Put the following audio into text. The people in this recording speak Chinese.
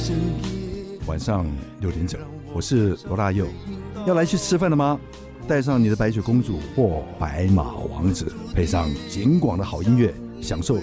晚上6点整，我是罗大佑。要来去吃饭了吗？带上你的白雪公主或白马王子，配上警广的好音乐，享受